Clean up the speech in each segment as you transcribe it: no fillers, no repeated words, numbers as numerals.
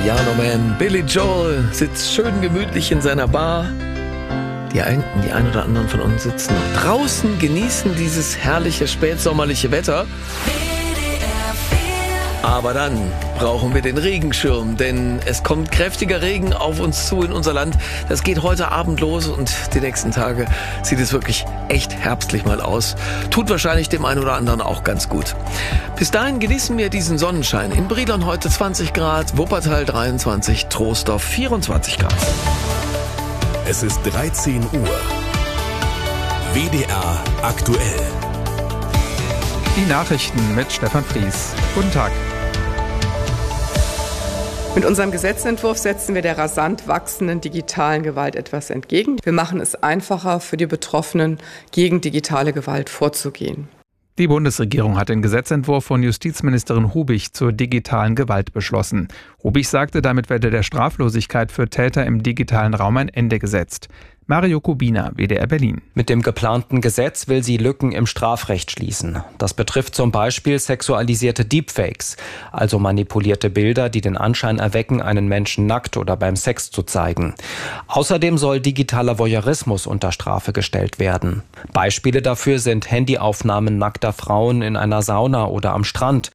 Piano Man Billy Joel sitzt schön gemütlich in seiner Bar. Die ein oder anderen von uns sitzen noch draußen, genießen dieses herrliche spätsommerliche Wetter. Aber dann brauchen wir den Regenschirm, denn es kommt kräftiger Regen auf uns zu in unser Land. Das geht heute Abend los und die nächsten Tage sieht es wirklich echt herbstlich mal aus. Tut wahrscheinlich dem einen oder anderen auch ganz gut. Bis dahin genießen wir diesen Sonnenschein. In Brilon heute 20 Grad, Wuppertal 23, Troisdorf 24 Grad. Es ist 13 Uhr. WDR aktuell. Die Nachrichten mit Stefan Fries. Guten Tag. Mit unserem Gesetzentwurf setzen wir der rasant wachsenden digitalen Gewalt etwas entgegen. Wir machen es einfacher für die Betroffenen, gegen digitale Gewalt vorzugehen. Die Bundesregierung hat den Gesetzentwurf von Justizministerin Hubich zur digitalen Gewalt beschlossen. Hubich sagte, damit werde der Straflosigkeit für Täter im digitalen Raum ein Ende gesetzt. Mario Kubina, WDR Berlin. Mit dem geplanten Gesetz will sie Lücken im Strafrecht schließen. Das betrifft zum Beispiel sexualisierte Deepfakes, also manipulierte Bilder, die den Anschein erwecken, einen Menschen nackt oder beim Sex zu zeigen. Außerdem soll digitaler Voyeurismus unter Strafe gestellt werden. Beispiele dafür sind Handyaufnahmen nackter Frauen in einer Sauna oder am Strand.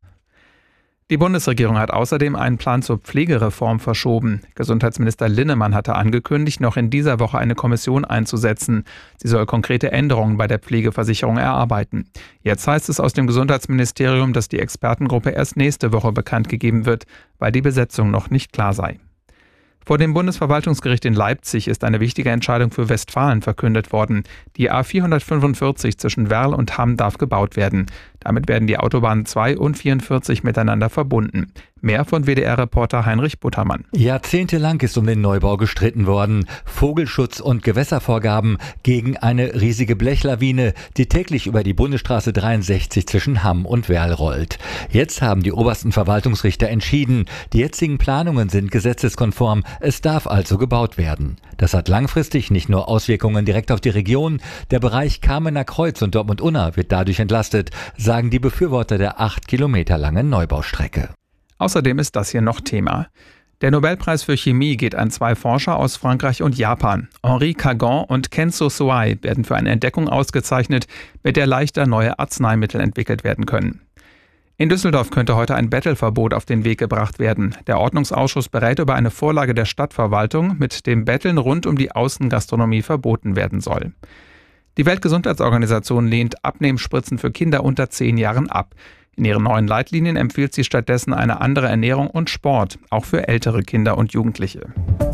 Die Bundesregierung hat außerdem einen Plan zur Pflegereform verschoben. Gesundheitsminister Linnemann hatte angekündigt, noch in dieser Woche eine Kommission einzusetzen. Sie soll konkrete Änderungen bei der Pflegeversicherung erarbeiten. Jetzt heißt es aus dem Gesundheitsministerium, dass die Expertengruppe erst nächste Woche bekannt gegeben wird, weil die Besetzung noch nicht klar sei. Vor dem Bundesverwaltungsgericht in Leipzig ist eine wichtige Entscheidung für Westfalen verkündet worden. Die A445 zwischen Werl und Hamm darf gebaut werden. Damit werden die Autobahnen 2 und 44 miteinander verbunden. Mehr von WDR-Reporter Heinrich Buttermann. Jahrzehntelang ist um den Neubau gestritten worden. Vogelschutz und Gewässervorgaben gegen eine riesige Blechlawine, die täglich über die Bundesstraße 63 zwischen Hamm und Werl rollt. Jetzt haben die obersten Verwaltungsrichter entschieden, die jetzigen Planungen sind gesetzeskonform, es darf also gebaut werden. Das hat langfristig nicht nur Auswirkungen direkt auf die Region, der Bereich Kamener Kreuz und Dortmund-Unna wird dadurch entlastet, sagen die Befürworter der 8 Kilometer langen Neubaustrecke. Außerdem ist das hier noch Thema. Der Nobelpreis für Chemie geht an 2 Forscher aus Frankreich und Japan. Henri Cagon und Kenzo Soai werden für eine Entdeckung ausgezeichnet, mit der leichter neue Arzneimittel entwickelt werden können. In Düsseldorf könnte heute ein Bettelverbot auf den Weg gebracht werden. Der Ordnungsausschuss berät über eine Vorlage der Stadtverwaltung, mit dem Betteln rund um die Außengastronomie verboten werden soll. Die Weltgesundheitsorganisation lehnt Abnehmspritzen für Kinder unter 10 Jahren ab. In ihren neuen Leitlinien empfiehlt sie stattdessen eine andere Ernährung und Sport, auch für ältere Kinder und Jugendliche.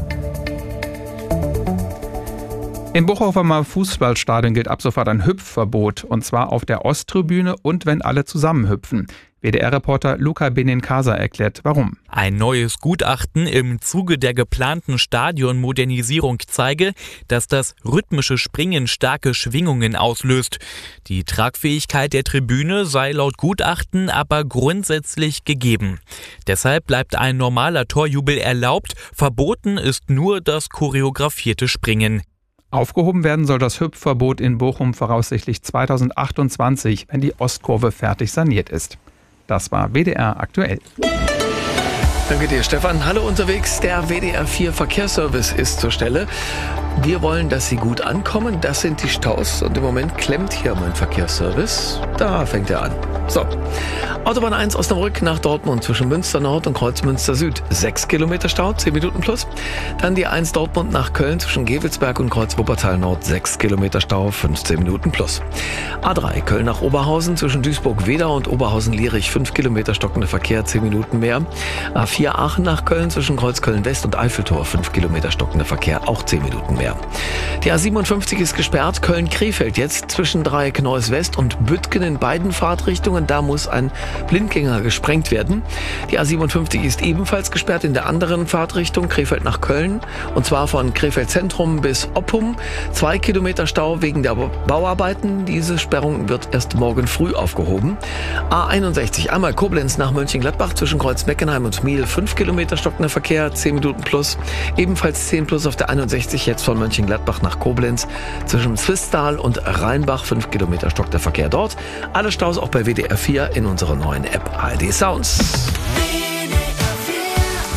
Im Bochumer Fußballstadion gilt ab sofort ein Hüpfverbot, und zwar auf der Osttribüne und wenn alle zusammen hüpfen. WDR-Reporter Luca Benincasa erklärt, warum. Ein neues Gutachten im Zuge der geplanten Stadionmodernisierung zeige, dass das rhythmische Springen starke Schwingungen auslöst. Die Tragfähigkeit der Tribüne sei laut Gutachten aber grundsätzlich gegeben. Deshalb bleibt ein normaler Torjubel erlaubt, verboten ist nur das choreografierte Springen. Aufgehoben werden soll das Hüpfverbot in Bochum voraussichtlich 2028, wenn die Ostkurve fertig saniert ist. Das war WDR aktuell. Danke dir, Stefan. Hallo unterwegs. Der WDR 4 Verkehrsservice ist zur Stelle. Wir wollen, dass Sie gut ankommen. Das sind die Staus. Und im Moment klemmt hier mein Verkehrsservice. Da fängt er an. So. Autobahn 1 Osnabrück nach Dortmund zwischen Münster Nord und Kreuzmünster Süd. 6 Kilometer Stau, 10 Minuten plus. Dann die 1 Dortmund nach Köln zwischen Gevelsberg und Kreuz Wuppertal Nord. 6 Kilometer Stau, 15 Minuten plus. A3 Köln nach Oberhausen zwischen Duisburg-Wedau und Oberhausen-Lierich. 5 Kilometer stockender Verkehr, 10 Minuten mehr. A4 Aachen nach Köln zwischen Kreuz Köln-West und Eiffeltor. 5 Kilometer stockender Verkehr, auch 10 Minuten mehr. Die A57 ist gesperrt. Köln-Krefeld jetzt zwischen Dreieck-Neuss-West und Büttgen in beiden Fahrtrichtungen. Da muss ein Blindgänger gesprengt werden. Die A57 ist ebenfalls gesperrt in der anderen Fahrtrichtung, Krefeld nach Köln. Und zwar von Krefeld Zentrum bis Oppum. 2 Kilometer Stau wegen der Bauarbeiten. Diese Sperrung wird erst morgen früh aufgehoben. A61 einmal Koblenz nach Mönchengladbach zwischen Kreuz Meckenheim und Miel. 5 Kilometer stockender Verkehr, 10 Minuten plus. Ebenfalls 10 plus auf der 61 jetzt von Mönchengladbach nach Koblenz. Zwischen Zwisttal und Rheinbach 5 Kilometer stockt der Verkehr dort. Alle Staus auch bei WDR 4 in unserer neuen App ARD Sounds.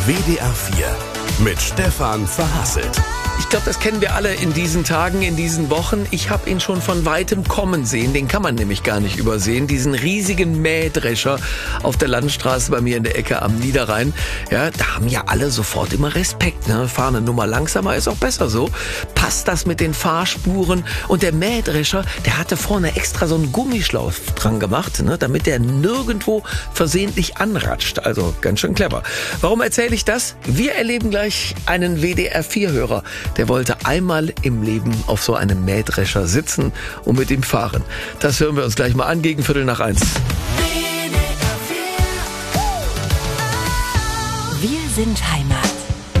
WDR 4 mit Stefan Verhasselt. Ich glaube, das kennen wir alle in diesen Tagen, in diesen Wochen. Ich habe ihn schon von Weitem kommen sehen. Den kann man nämlich gar nicht übersehen. Diesen riesigen Mähdrescher auf der Landstraße bei mir in der Ecke am Niederrhein. Ja, da haben ja alle sofort immer Respekt. Ne? Fahren eine Nummer langsamer, ist auch besser so. Passt das mit den Fahrspuren? Und der Mähdrescher, der hatte vorne extra so einen Gummischlauch dran gemacht, ne? Damit der nirgendwo versehentlich anratscht. Also ganz schön clever. Warum erzähle ich das? Wir erleben gleich einen WDR-4-Hörer. Der wollte einmal im Leben auf so einem Mähdrescher sitzen und mit ihm fahren. Das hören wir uns gleich mal an, gegen 1:15. Wir sind Heimat.